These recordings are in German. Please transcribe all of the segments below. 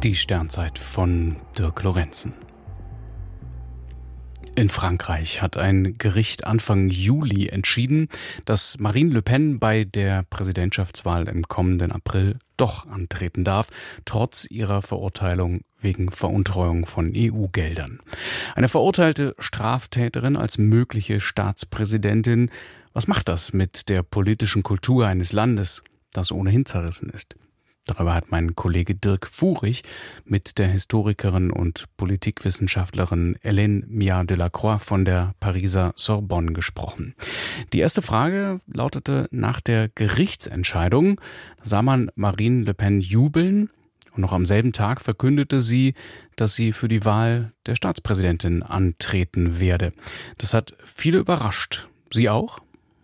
Die Sternzeit von Dirk Lorenzen. In Frankreich hat ein Gericht Anfang Juli entschieden, dass Marine Le Pen bei der Präsidentschaftswahl im kommenden April doch antreten darf, trotz ihrer Verurteilung wegen Veruntreuung von EU-Geldern. Eine verurteilte Straftäterin als mögliche Staatspräsidentin. Was macht das mit der politischen Kultur eines Landes, das ohnehin zerrissen ist? Darüber hat mein Kollege Dirk Furich mit der Historikerin und Politikwissenschaftlerin Hélène Miard-Delacroix von der Pariser Sorbonne gesprochen. Die erste Frage lautete: Nach der Gerichtsentscheidung sah man Marine Le Pen jubeln und noch am selben Tag verkündete sie, dass sie für die Wahl der Staatspräsidentin antreten werde. Das hat viele überrascht. Sie auch?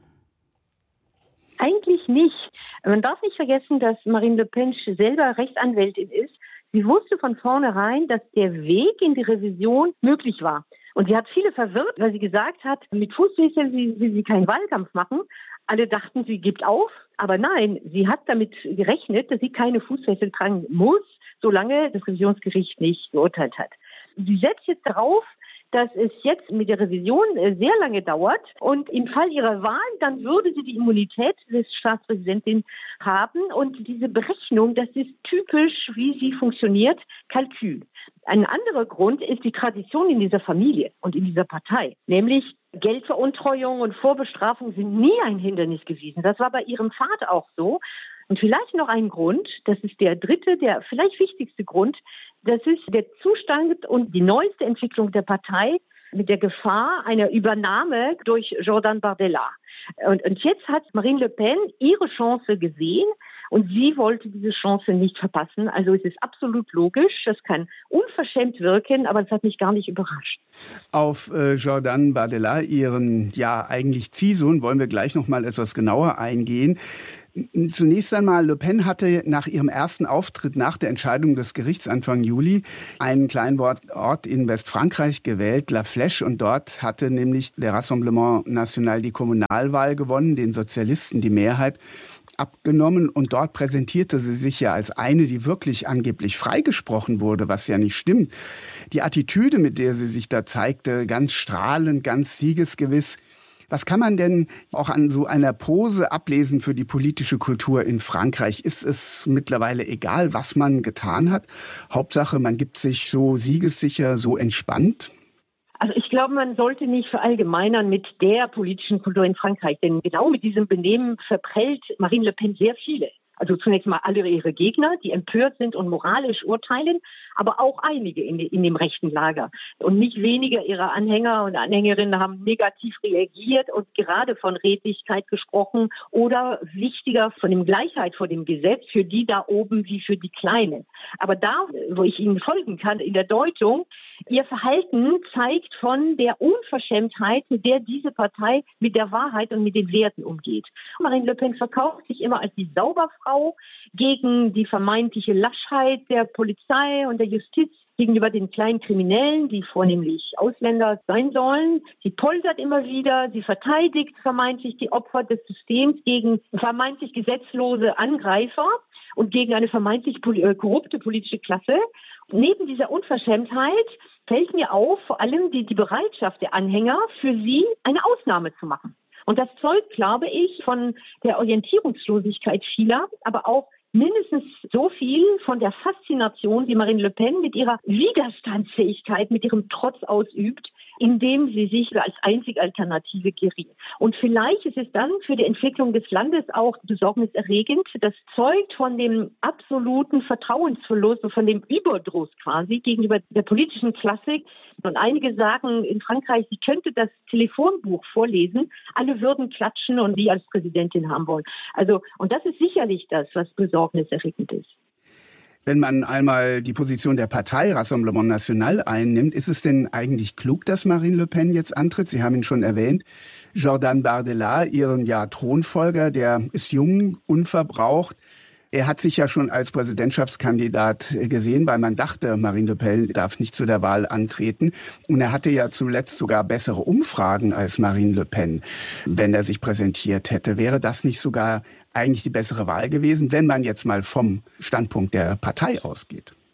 Eigentlich nicht. Man darf nicht vergessen, dass Marine Le Pen selber Rechtsanwältin ist. Sie wusste von vornherein, dass der Weg in die Revision möglich war. Und sie hat viele verwirrt, weil sie gesagt hat, mit Fußfesseln will sie keinen Wahlkampf machen. Alle dachten, sie gibt auf. Aber nein, sie hat damit gerechnet, dass sie keine Fußfesseln tragen muss, solange das Revisionsgericht nicht geurteilt hat. Sie setzt jetzt darauf, dass es jetzt mit der Revision sehr lange dauert und im Fall ihrer Wahl, dann würde sie die Immunität des Staatspräsidenten haben und diese Berechnung, das ist typisch, wie sie funktioniert, Kalkül. Ein anderer Grund ist die Tradition in dieser Familie und in dieser Partei, nämlich Geldveruntreuung und Vorbestrafung sind nie ein Hindernis gewesen. Das war bei ihrem Vater auch so. Und vielleicht noch ein Grund, das ist der dritte, der vielleicht wichtigste Grund, das ist der Zustand und die neueste Entwicklung der Partei mit der Gefahr einer Übernahme durch Jordan Bardella. Und jetzt hat Marine Le Pen ihre Chance gesehen und sie wollte diese Chance nicht verpassen. Also es ist absolut logisch, das kann unverschämt wirken, aber es hat mich gar nicht überrascht. Auf Jordan Bardella, ihren eigentlich Ziehsohn, wollen wir gleich noch mal etwas genauer eingehen. Zunächst einmal, Le Pen hatte nach ihrem ersten Auftritt nach der Entscheidung des Gerichts Anfang Juli einen kleinen Ort in Westfrankreich gewählt, La Flèche, und dort hatte nämlich der Rassemblement National die Kommunalwahl gewonnen, den Sozialisten die Mehrheit abgenommen, und dort präsentierte sie sich ja als eine, die wirklich angeblich freigesprochen wurde, was ja nicht stimmt. Die Attitüde, mit der sie sich da zeigte, ganz strahlend, ganz siegesgewiss. Was kann man denn auch an so einer Pose ablesen für die politische Kultur in Frankreich? Ist es mittlerweile egal, was man getan hat? Hauptsache, man gibt sich so siegessicher, so entspannt? Also ich glaube, man sollte nicht verallgemeinern mit der politischen Kultur in Frankreich, denn genau mit diesem Benehmen verprellt Marine Le Pen sehr viele. Also zunächst mal alle ihre Gegner, die empört sind und moralisch urteilen, aber auch einige in dem rechten Lager. Und nicht weniger ihrer Anhänger und Anhängerinnen haben negativ reagiert und gerade von Redlichkeit gesprochen oder wichtiger von dem Gleichheit vor dem Gesetz für die da oben wie für die Kleinen. Aber da, wo ich Ihnen folgen kann in der Deutung, ihr Verhalten zeigt von der Unverschämtheit, mit der diese Partei mit der Wahrheit und mit den Werten umgeht. Marine Le Pen verkauft sich immer als die Sauberfrau gegen die vermeintliche Laschheit der Polizei und der Justiz gegenüber den kleinen Kriminellen, die vornehmlich Ausländer sein sollen. Sie poltert immer wieder, sie verteidigt vermeintlich die Opfer des Systems gegen vermeintlich gesetzlose Angreifer und gegen eine vermeintlich korrupte politische Klasse. Neben dieser Unverschämtheit fällt mir auf, vor allem die Bereitschaft der Anhänger, für sie eine Ausnahme zu machen. Und das zeugt, glaube ich, von der Orientierungslosigkeit vieler, aber auch mindestens so viel von der Faszination, die Marine Le Pen mit ihrer Widerstandsfähigkeit, mit ihrem Trotz ausübt, indem sie sich als einzige Alternative geriert. Und vielleicht ist es dann für die Entwicklung des Landes auch besorgniserregend. Das zeugt von dem absoluten Vertrauensverlust, von dem Überdruss quasi gegenüber der politischen Klassik. Und einige sagen in Frankreich, sie könnte das Telefonbuch vorlesen, alle würden klatschen und sie als Präsidentin haben wollen. Also, und das ist sicherlich das, was besorgniserregend ist. Wenn man einmal die Position der Partei Rassemblement National einnimmt, ist es denn eigentlich klug, dass Marine Le Pen jetzt antritt? Sie haben ihn schon erwähnt. Jordan Bardella, ihren Thronfolger, der ist jung, unverbraucht. Er hat sich ja schon als Präsidentschaftskandidat gesehen, weil man dachte, Marine Le Pen darf nicht zu der Wahl antreten. Und er hatte ja zuletzt sogar bessere Umfragen als Marine Le Pen, wenn er sich präsentiert hätte. Wäre das nicht sogar eigentlich die bessere Wahl gewesen, wenn man jetzt mal vom Standpunkt der Partei ausgeht?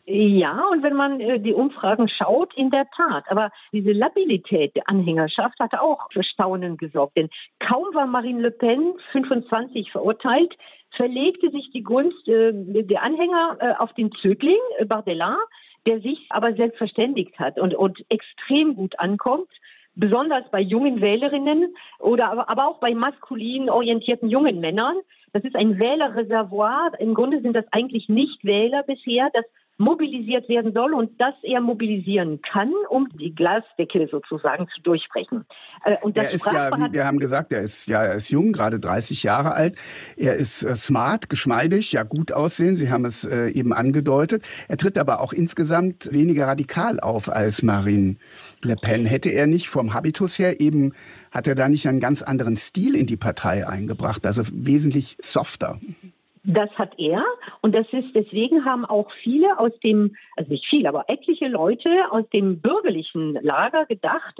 Ja, und wenn man die Umfragen schaut, in der Tat. Aber diese Labilität der Anhängerschaft hat auch für Staunen gesorgt. Denn kaum war Marine Le Pen 25 verurteilt, verlegte sich die Gunst der Anhänger auf den Zögling Bardella, der sich aber selbst verständigt hat und extrem gut ankommt. Besonders bei jungen Wählerinnen oder aber auch bei maskulin orientierten jungen Männern. Das ist ein Wählerreservoir. Im Grunde sind das eigentlich Nicht-Wähler bisher, das mobilisiert werden soll und das er mobilisieren kann, um die Glasdecke sozusagen zu durchbrechen. Und das er ist ja, wie wir haben gesagt, er ist jung, gerade 30 Jahre alt. Er ist smart, geschmeidig, ja gut aussehen. Sie haben es eben angedeutet. Er tritt aber auch insgesamt weniger radikal auf als Marine Le Pen. Hätte er nicht vom Habitus her eben, hat er da nicht einen ganz anderen Stil in die Partei eingebracht, also wesentlich softer? Das hat er und deswegen haben auch viele aus dem, also nicht viele, aber etliche Leute aus dem bürgerlichen Lager gedacht,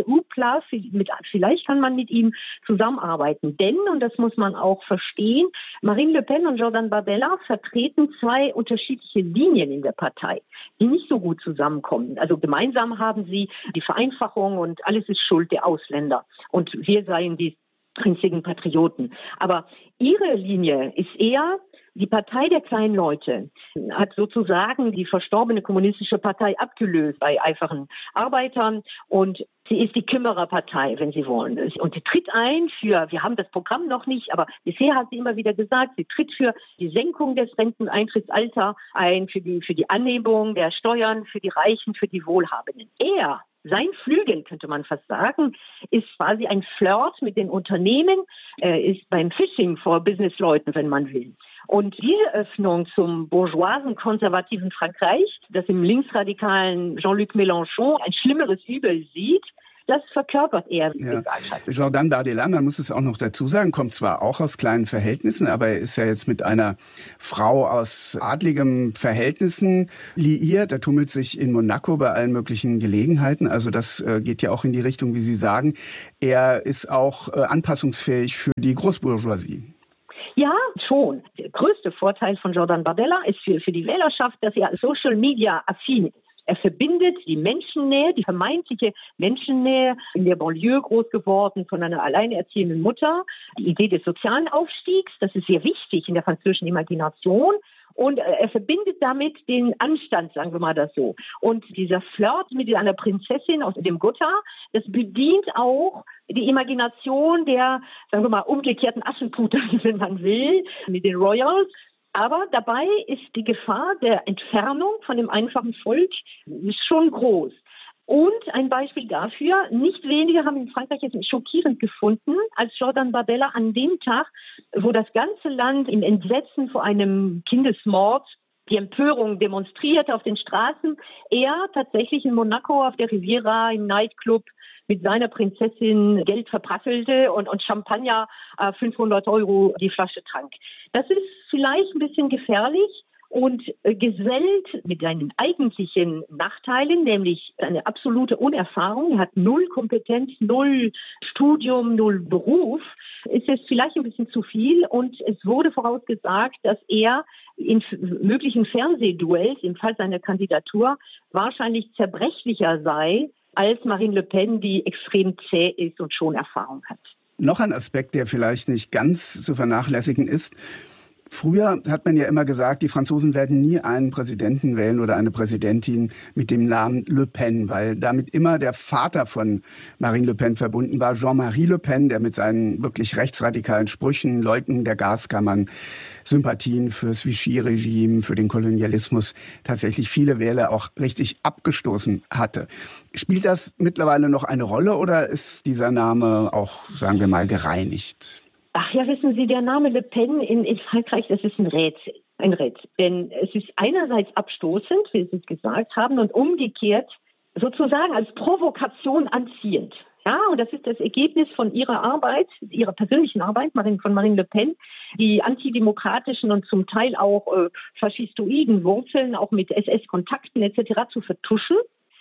vielleicht kann man mit ihm zusammenarbeiten. Denn, und das muss man auch verstehen, Marine Le Pen und Jordan Bardella vertreten zwei unterschiedliche Linien in der Partei, die nicht so gut zusammenkommen. Also gemeinsam haben sie die Vereinfachung und alles ist Schuld der Ausländer. Und wir seien die einzigen Patrioten. Aber ihre Linie ist eher, die Partei der kleinen Leute hat sozusagen die verstorbene kommunistische Partei abgelöst bei einfachen Arbeitern und sie ist die Kümmererpartei, wenn Sie wollen. Und sie tritt ein wir haben das Programm noch nicht, aber bisher hat sie immer wieder gesagt, sie tritt für die Senkung des Renteneintrittsalters ein, für die Anhebung der Steuern, für die Reichen, für die Wohlhabenden. Sein Flügel, könnte man fast sagen, ist quasi ein Flirt mit den Unternehmen, ist beim Phishing vor Businessleuten, wenn man will. Und diese Öffnung zum bourgeoisen, konservativen Frankreich, das im linksradikalen Jean-Luc Mélenchon ein schlimmeres Übel sieht, das verkörpert er, wie gesagt hat. Jordan Bardella, man muss es auch noch dazu sagen, kommt zwar auch aus kleinen Verhältnissen, aber er ist ja jetzt mit einer Frau aus adligem Verhältnissen liiert. Er tummelt sich in Monaco bei allen möglichen Gelegenheiten. Also das geht ja auch in die Richtung, wie Sie sagen. Er ist auch anpassungsfähig für die Großbourgeoisie. Ja, schon. Der größte Vorteil von Jordan Bardella ist für die Wählerschaft, dass er Social Media affin ist. Er verbindet die Menschennähe, die vermeintliche Menschennähe, in der Banlieue groß geworden von einer alleinerziehenden Mutter. Die Idee des sozialen Aufstiegs, das ist sehr wichtig in der französischen Imagination. Und er verbindet damit den Anstand, sagen wir mal das so. Und dieser Flirt mit einer Prinzessin aus dem Gotha, das bedient auch die Imagination der, sagen wir mal, umgekehrten Aschenputer, wenn man will, mit den Royals. Aber dabei ist die Gefahr der Entfernung von dem einfachen Volk schon groß. Und ein Beispiel dafür, nicht wenige haben in Frankreich jetzt schockierend gefunden, als Jordan Bardella an dem Tag, wo das ganze Land im Entsetzen vor einem Kindesmord die Empörung demonstrierte auf den Straßen, er tatsächlich in Monaco auf der Riviera im Nightclub mit seiner Prinzessin Geld verprasselte und Champagner 500 € die Flasche trank. Das ist vielleicht ein bisschen gefährlich und gesellt mit seinen eigentlichen Nachteilen, nämlich eine absolute Unerfahrung. Er hat 0 Kompetenz, 0 Studium, 0 Beruf. Ist es vielleicht ein bisschen zu viel und es wurde vorausgesagt, dass er in möglichen Fernsehduells im Fall seiner Kandidatur wahrscheinlich zerbrechlicher sei als Marine Le Pen, die extrem zäh ist und schon Erfahrung hat. Noch ein Aspekt, der vielleicht nicht ganz zu vernachlässigen ist. Früher hat man ja immer gesagt, die Franzosen werden nie einen Präsidenten wählen oder eine Präsidentin mit dem Namen Le Pen, weil damit immer der Vater von Marine Le Pen verbunden war, Jean-Marie Le Pen, der mit seinen wirklich rechtsradikalen Sprüchen, Leugnung der Gaskammern, Sympathien fürs Vichy-Regime, für den Kolonialismus tatsächlich viele Wähler auch richtig abgestoßen hatte. Spielt das mittlerweile noch eine Rolle oder ist dieser Name auch, sagen wir mal, gereinigt? Ach ja, wissen Sie, der Name Le Pen in Frankreich, das ist ein Rätsel. Denn es ist einerseits abstoßend, wie Sie es gesagt haben, und umgekehrt sozusagen als Provokation anziehend. Ja, und das ist das Ergebnis von ihrer Arbeit, ihrer persönlichen Arbeit, von Marine Le Pen, die antidemokratischen und zum Teil auch faschistoiden Wurzeln, auch mit SS-Kontakten etc. zu vertuschen.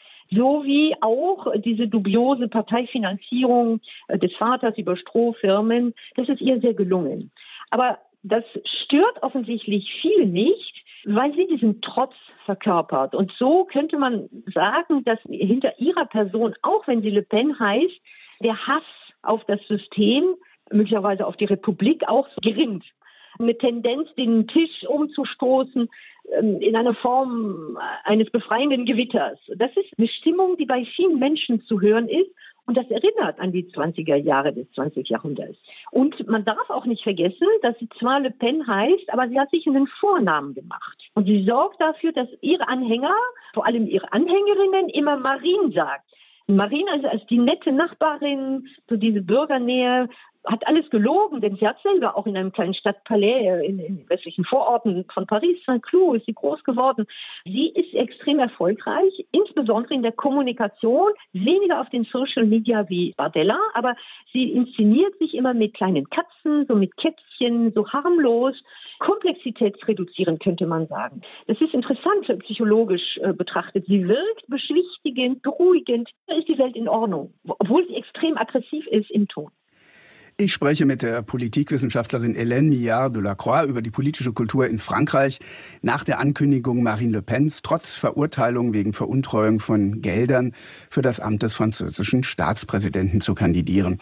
Sowie auch diese dubiose Parteifinanzierung des Vaters über Strohfirmen, das ist ihr sehr gelungen. Aber das stört offensichtlich viele nicht, weil sie diesen Trotz verkörpert. Und so könnte man sagen, dass hinter ihrer Person, auch wenn sie Le Pen heißt, der Hass auf das System, möglicherweise auf die Republik auch so gerinnt. Eine Tendenz, den Tisch umzustoßen in einer Form eines befreienden Gewitters. Das ist eine Stimmung, die bei vielen Menschen zu hören ist. Und das erinnert an die 20er Jahre des 20. Jahrhunderts. Und man darf auch nicht vergessen, dass sie zwar Le Pen heißt, aber sie hat sich einen Vornamen gemacht. Und sie sorgt dafür, dass ihre Anhänger, vor allem ihre Anhängerinnen, immer Marine sagt. Marine also als die nette Nachbarin, so diese Bürgernähe, hat alles gelogen, denn sie hat selber auch in einem kleinen Stadtpalais in westlichen Vororten von Paris, Saint-Cloud, ist sie groß geworden. Sie ist extrem erfolgreich, insbesondere in der Kommunikation, weniger auf den Social Media wie Bardella, aber sie inszeniert sich immer mit kleinen Katzen, so mit Kätzchen, so harmlos, komplexitätsreduzierend könnte man sagen. Das ist interessant psychologisch betrachtet. Sie wirkt beschwichtigend, beruhigend, da ist die Welt in Ordnung, obwohl sie extrem aggressiv ist im Ton. Ich spreche mit der Politikwissenschaftlerin Hélène Millard-Delacroix über die politische Kultur in Frankreich nach der Ankündigung Marine Le Pens trotz Verurteilung wegen Veruntreuung von Geldern für das Amt des französischen Staatspräsidenten zu kandidieren.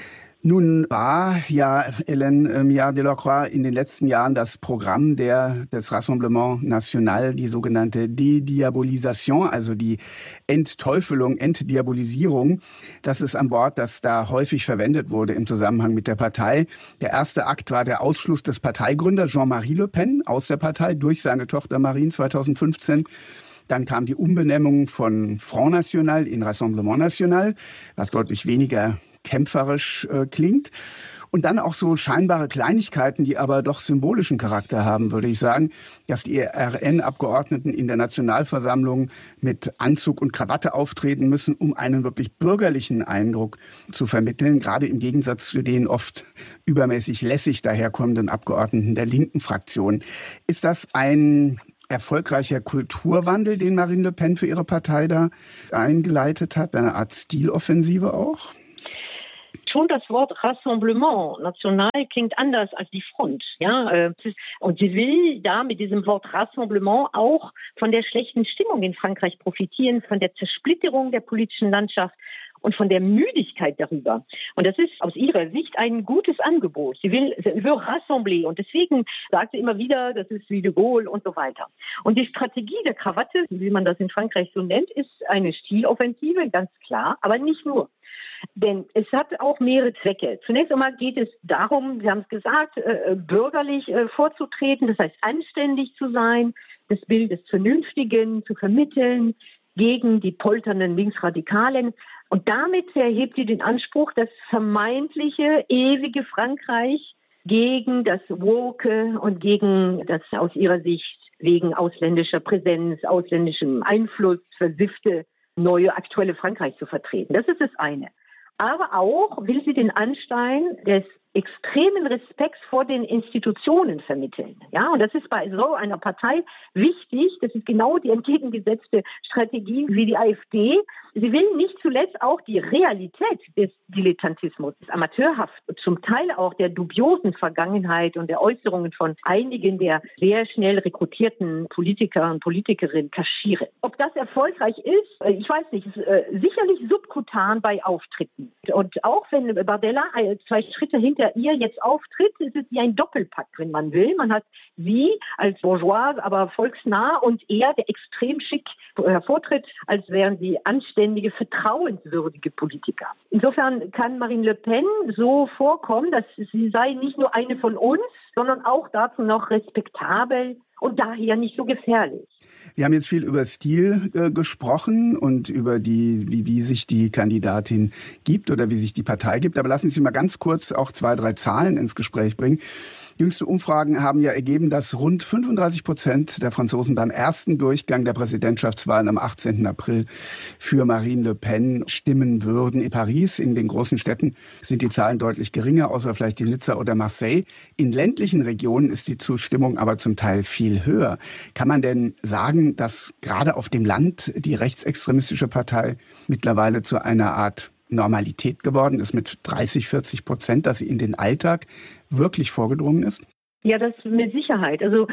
Nun war ja Hélène Millard-Delacroix in den letzten Jahren das Programm des Rassemblement National, die sogenannte Dediabolisation, also die Entteufelung, Entdiabolisierung. Das ist ein Wort, das da häufig verwendet wurde im Zusammenhang mit der Partei. Der erste Akt war der Ausschluss des Parteigründers Jean-Marie Le Pen aus der Partei durch seine Tochter Marine 2015. Dann kam die Umbenennung von Front National in Rassemblement National, was deutlich weniger kämpferisch klingt. Und dann auch so scheinbare Kleinigkeiten, die aber doch symbolischen Charakter haben, würde ich sagen, dass die RN-Abgeordneten in der Nationalversammlung mit Anzug und Krawatte auftreten müssen, um einen wirklich bürgerlichen Eindruck zu vermitteln, gerade im Gegensatz zu den oft übermäßig lässig daherkommenden Abgeordneten der linken Fraktion. Ist das ein erfolgreicher Kulturwandel, den Marine Le Pen für ihre Partei da eingeleitet hat? Eine Art Stiloffensive auch? Schon das Wort Rassemblement National klingt anders als die Front. Ja? Und sie will da mit diesem Wort Rassemblement auch von der schlechten Stimmung in Frankreich profitieren, von der Zersplitterung der politischen Landschaft und von der Müdigkeit darüber. Und das ist aus ihrer Sicht ein gutes Angebot. Sie will rassembler und deswegen sagt sie immer wieder, das ist wie de Gaulle und so weiter. Und die Strategie der Krawatte, wie man das in Frankreich so nennt, ist eine Stiloffensive, ganz klar, aber nicht nur. Denn es hat auch mehrere Zwecke. Zunächst einmal geht es darum, Sie haben es gesagt, bürgerlich vorzutreten, das heißt anständig zu sein, das Bild des Vernünftigen zu vermitteln gegen die polternden Linksradikalen. Und damit erhebt sie den Anspruch, das vermeintliche, ewige Frankreich gegen das Woke und gegen das aus ihrer Sicht wegen ausländischer Präsenz, ausländischem Einfluss versiffte neue aktuelle Frankreich zu vertreten. Das ist das eine. Aber auch will sie den Anschein des extremen Respekts vor den Institutionen vermitteln. Ja, und das ist bei so einer Partei wichtig. Das ist genau die entgegengesetzte Strategie wie die AfD. Sie will nicht zuletzt auch die Realität des Dilettantismus, des Amateurhaft, zum Teil auch der dubiosen Vergangenheit und der Äußerungen von einigen der sehr schnell rekrutierten Politiker und Politikerinnen kaschieren. Ob das erfolgreich ist, ich weiß nicht, ist sicherlich subkutan bei Auftritten. Und auch wenn Bardella 2 Schritte hinter ihr jetzt auftritt, ist es wie ein Doppelpack, wenn man will. Man hat sie als bourgeoise, aber volksnah und er, der extrem schick hervortritt, als wären sie anständige, vertrauenswürdige Politiker. Insofern kann Marine Le Pen so vorkommen, dass sie sei nicht nur eine von uns, sondern auch dazu noch respektabel und daher nicht so gefährlich. Wir haben jetzt viel über Stil gesprochen und über wie sich die Kandidatin gibt oder wie sich die Partei gibt. Aber lassen Sie mal ganz kurz auch 2, 3 Zahlen ins Gespräch bringen. Jüngste Umfragen haben ja ergeben, dass rund 35% der Franzosen beim ersten Durchgang der Präsidentschaftswahlen am 18. April für Marine Le Pen stimmen würden. In Paris, in den großen Städten, sind die Zahlen deutlich geringer, außer vielleicht in Nizza oder Marseille. In ländlichen Regionen ist die Zustimmung aber zum Teil viel höher. Kann man denn sagen, dass gerade auf dem Land die rechtsextremistische Partei mittlerweile zu einer Art Normalität geworden ist mit 30-40%, dass sie in den Alltag wirklich vorgedrungen ist? Ja, das mit Sicherheit. Also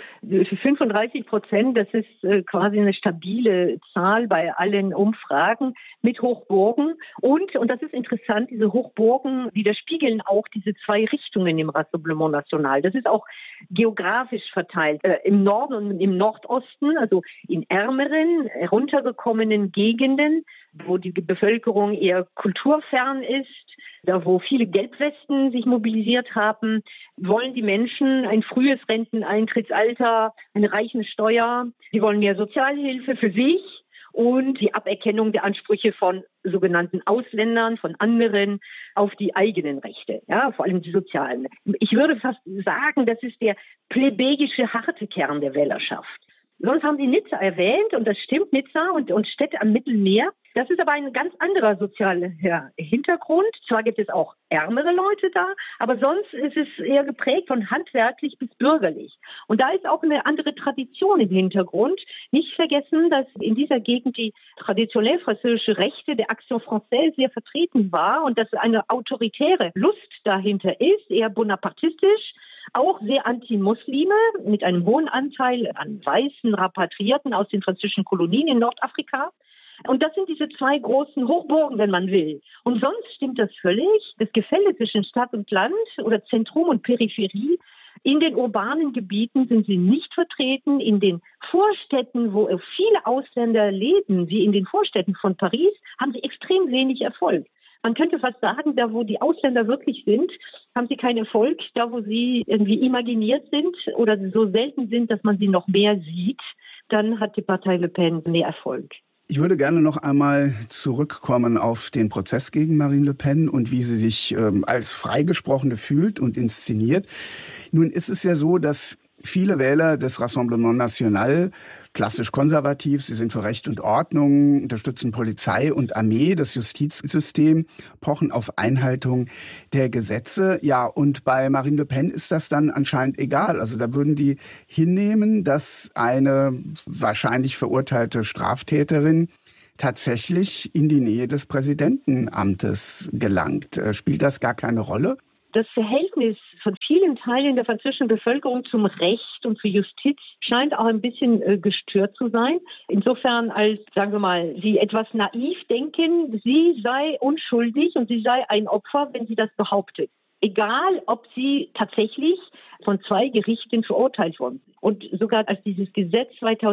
35%, das ist quasi eine stabile Zahl bei allen Umfragen mit Hochburgen. Und das ist interessant, diese Hochburgen widerspiegeln auch diese zwei Richtungen im Rassemblement National. Das ist auch geografisch verteilt. Im Norden und im Nordosten, also in ärmeren, heruntergekommenen Gegenden, wo die Bevölkerung eher kulturfern ist, da wo viele Gelbwesten sich mobilisiert haben, wollen die Menschen ein frühes Renteneintrittsalter, eine Reichensteuer. Sie wollen mehr Sozialhilfe für sich und die Aberkennung der Ansprüche von sogenannten Ausländern, von anderen auf die eigenen Rechte, ja, vor allem die sozialen. Ich würde fast sagen, das ist der plebejische harte Kern der Wählerschaft. Sonst haben Sie Nizza erwähnt und das stimmt, Nizza und Städte am Mittelmeer. Das ist aber ein ganz anderer sozialer Hintergrund. Zwar gibt es auch ärmere Leute da, aber sonst ist es eher geprägt von handwerklich bis bürgerlich. Und da ist auch eine andere Tradition im Hintergrund. Nicht vergessen, dass in dieser Gegend die traditionell französische Rechte der Action Française sehr vertreten war und dass eine autoritäre Lust dahinter ist, eher bonapartistisch. Auch sehr anti-Muslime mit einem hohen Anteil an weißen Rapatrierten aus den französischen Kolonien in Nordafrika. Und das sind diese zwei großen Hochburgen, wenn man will. Und sonst stimmt das völlig. Das Gefälle zwischen Stadt und Land oder Zentrum und Peripherie. In den urbanen Gebieten sind sie nicht vertreten. In den Vorstädten, wo viele Ausländer leben, wie in den Vorstädten von Paris, haben sie extrem wenig Erfolg. Man könnte fast sagen, da wo die Ausländer wirklich sind, haben sie keinen Erfolg. Da wo sie irgendwie imaginiert sind oder so selten sind, dass man sie noch mehr sieht, dann hat die Partei Le Pen mehr Erfolg. Ich würde gerne noch einmal zurückkommen auf den Prozess gegen Marine Le Pen und wie sie sich als Freigesprochene fühlt und inszeniert. Nun ist es ja so, dass viele Wähler des Rassemblement National klassisch konservativ, sie sind für Recht und Ordnung, unterstützen Polizei und Armee, das Justizsystem, pochen auf Einhaltung der Gesetze. Ja, und bei Marine Le Pen ist das dann anscheinend egal. Also da würden die hinnehmen, dass eine wahrscheinlich verurteilte Straftäterin tatsächlich in die Nähe des Präsidentenamtes gelangt. Spielt das gar keine Rolle? Das Verhältnis von vielen Teilen der französischen Bevölkerung zum Recht und zur Justiz scheint auch ein bisschen gestört zu sein. Insofern als, sagen wir mal, sie etwas naiv denken, sie sei unschuldig und sie sei ein Opfer, wenn sie das behauptet. Egal, ob sie tatsächlich von 2 Gerichten verurteilt wurden. Und sogar als dieses Gesetz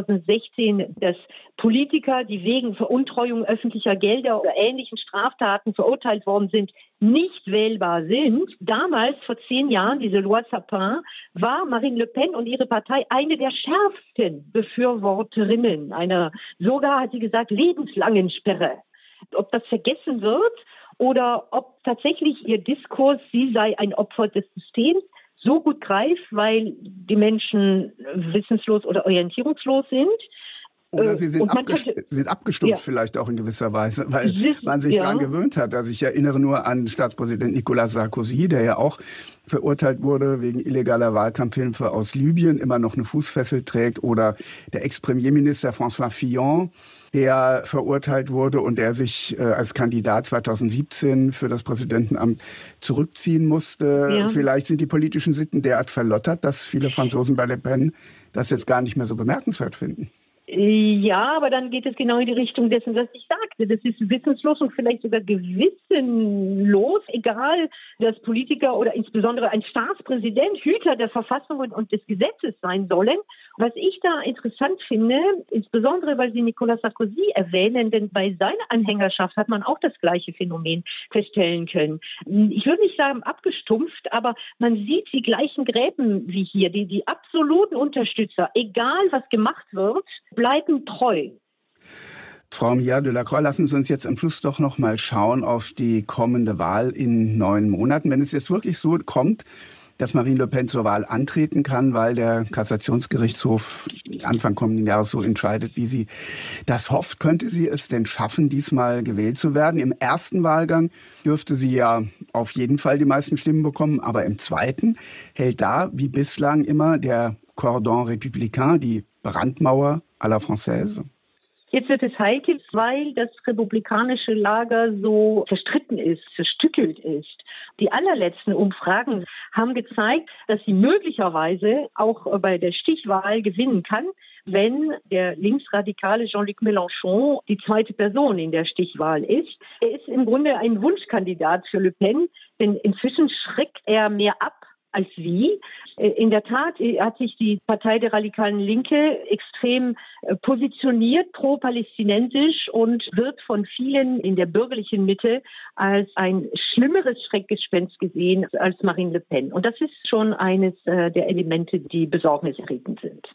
2016, dass Politiker, die wegen Veruntreuung öffentlicher Gelder oder ähnlichen Straftaten verurteilt worden sind, nicht wählbar sind. Damals, vor 10 Jahren, diese Loi Sapin, war Marine Le Pen und ihre Partei eine der schärfsten Befürworterinnen einer, sogar hat sie gesagt, lebenslangen Sperre. Ob das vergessen wird oder ob tatsächlich ihr Diskurs, sie sei ein Opfer des Systems, so gut greift, weil die Menschen wissenslos oder orientierungslos sind. Oder sie sind abgestumpft, ja. Vielleicht auch in gewisser Weise, weil man sich daran gewöhnt hat. Also ich erinnere nur an Staatspräsident Nicolas Sarkozy, der ja auch verurteilt wurde wegen illegaler Wahlkampfhilfe aus Libyen, immer noch eine Fußfessel trägt. Oder der Ex-Premierminister François Fillon, der verurteilt wurde und der sich als Kandidat 2017 für das Präsidentenamt zurückziehen musste. Ja. Vielleicht sind die politischen Sitten derart verlottert, dass viele Franzosen bei Le Pen das jetzt gar nicht mehr so bemerkenswert finden. Ja, aber dann geht es genau in die Richtung dessen, was ich sagte. Das ist wissenslos und vielleicht sogar gewissenlos, egal, dass Politiker oder insbesondere ein Staatspräsident Hüter der Verfassung und des Gesetzes sein sollen. Was ich da interessant finde, insbesondere weil Sie Nicolas Sarkozy erwähnen, denn bei seiner Anhängerschaft hat man auch das gleiche Phänomen feststellen können. Ich würde nicht sagen abgestumpft, aber man sieht die gleichen Gräben wie hier. Die absoluten Unterstützer, egal was gemacht wird, bleiben treu. Frau Mia-Delacroix, lassen Sie uns jetzt am Schluss doch noch mal schauen auf die kommende Wahl in 9 Monaten. Wenn es jetzt wirklich so kommt, dass Marine Le Pen zur Wahl antreten kann, weil der Kassationsgerichtshof Anfang kommenden Jahres so entscheidet, wie sie das hofft. Könnte sie es denn schaffen, diesmal gewählt zu werden? Im ersten Wahlgang dürfte sie ja auf jeden Fall die meisten Stimmen bekommen, aber im zweiten hält da, wie bislang immer, der Cordon républicain, die Brandmauer à la Française. Jetzt wird es heikel, weil das republikanische Lager so zerstritten ist, zerstückelt ist. Die allerletzten Umfragen haben gezeigt, dass sie möglicherweise auch bei der Stichwahl gewinnen kann, wenn der linksradikale Jean-Luc Mélenchon die zweite Person in der Stichwahl ist. Er ist im Grunde ein Wunschkandidat für Le Pen, denn inzwischen schreckt er mehr ab als wie. In der Tat hat sich die Partei der radikalen Linke extrem positioniert, pro-palästinensisch, und wird von vielen in der bürgerlichen Mitte als ein schlimmeres Schreckgespenst gesehen als Marine Le Pen. Und das ist schon eines der Elemente, die besorgniserregend sind.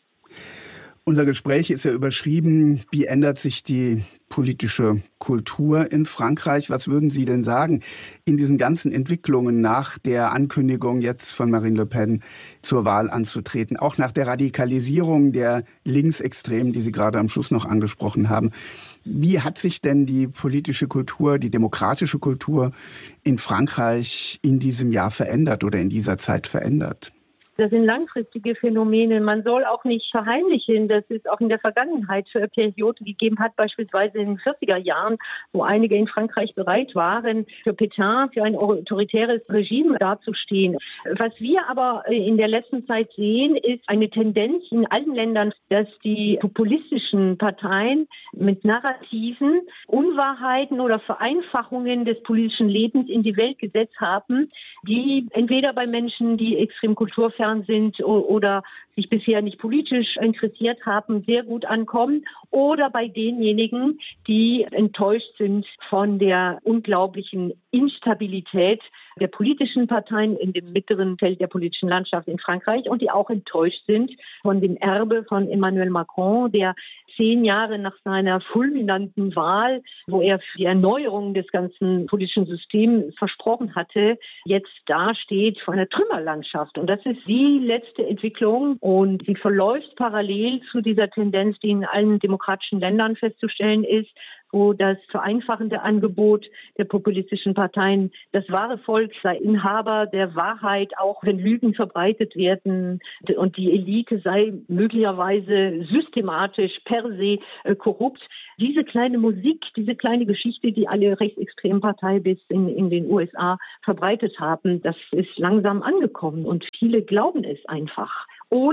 Unser Gespräch ist ja überschrieben, wie ändert sich die politische Kultur in Frankreich? Was würden Sie denn sagen in diesen ganzen Entwicklungen nach der Ankündigung jetzt von Marine Le Pen zur Wahl anzutreten, auch nach der Radikalisierung der Linksextremen, die Sie gerade am Schluss noch angesprochen haben? Wie hat sich denn die politische Kultur, die demokratische Kultur in Frankreich in diesem Jahr verändert oder in dieser Zeit verändert? Das sind langfristige Phänomene. Man soll auch nicht verheimlichen, dass es auch in der Vergangenheit Perioden gegeben hat, beispielsweise in den 40er Jahren, wo einige in Frankreich bereit waren, für Pétain, für ein autoritäres Regime dazustehen. Was wir aber in der letzten Zeit sehen, ist eine Tendenz in allen Ländern, dass die populistischen Parteien mit Narrativen, Unwahrheiten oder Vereinfachungen des politischen Lebens in die Welt gesetzt haben, die entweder bei Menschen, die extrem kulturfern sind oder sich bisher nicht politisch interessiert haben, sehr gut ankommen, oder bei denjenigen, die enttäuscht sind von der unglaublichen Instabilität der politischen Parteien in dem mittleren Feld der politischen Landschaft in Frankreich und die auch enttäuscht sind von dem Erbe von Emmanuel Macron, der 10 Jahre nach seiner fulminanten Wahl, wo er für die Erneuerung des ganzen politischen Systems versprochen hatte, jetzt dasteht vor einer Trümmerlandschaft. Und das ist die letzte Entwicklung und sie verläuft parallel zu dieser Tendenz, die in allen demokratischen Ländern festzustellen ist, wo das vereinfachende Angebot der populistischen Parteien, das wahre Volk sei Inhaber der Wahrheit, auch wenn Lügen verbreitet werden, und die Elite sei möglicherweise systematisch per se korrupt. Diese kleine Musik, diese kleine Geschichte, die alle rechtsextremen Parteien bis in den USA verbreitet haben, das ist langsam angekommen und viele glauben es einfach,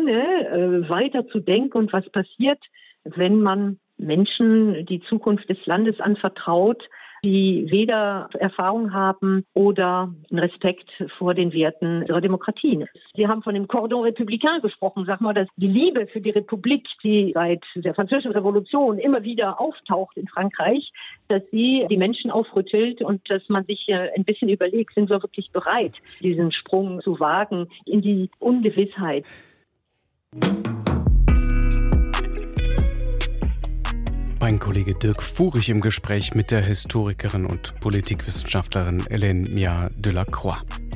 ohne weiter zu denken und was passiert, wenn man Menschen die Zukunft des Landes anvertraut, die weder Erfahrung haben oder einen Respekt vor den Werten der Demokratie. Sie haben von dem Cordon républicain gesprochen, sag mal, dass die Liebe für die Republik, die seit der Französischen Revolution immer wieder auftaucht in Frankreich, dass sie die Menschen aufrüttelt und dass man sich ein bisschen überlegt, sind wir wirklich bereit, diesen Sprung zu wagen in die Ungewissheit. Mein Kollege Dirk Furich im Gespräch mit der Historikerin und Politikwissenschaftlerin Hélène Mia Delacroix.